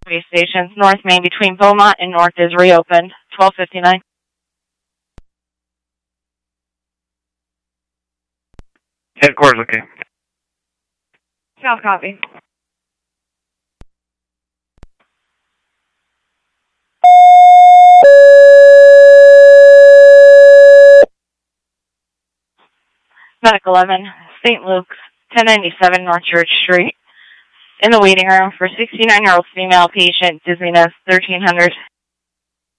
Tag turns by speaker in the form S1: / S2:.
S1: Base stations, North Main between Beaumont and North is reopened. 12:59.
S2: Headquarters, okay.
S1: South copy. Medic 11, St. Luke's, 1097 North Church Street. In the waiting room for 69-year-old female patient, dizziness, 1300.